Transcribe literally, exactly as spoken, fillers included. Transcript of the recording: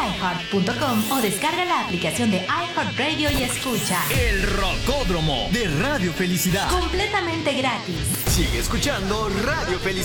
i heart punto com o descarga la aplicación de iHeartRadio y escucha El Rocódromo de Radio Felicidad. completamente gratis. Sigue escuchando Radio Felicidad.